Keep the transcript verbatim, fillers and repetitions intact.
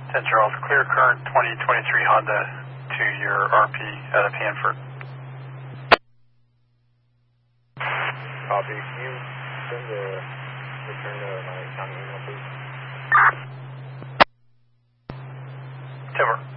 ten Charles, clear current twenty twenty-three Honda to your R P out of Hanford. Copy. Can you send the return to my county email, please? Timber.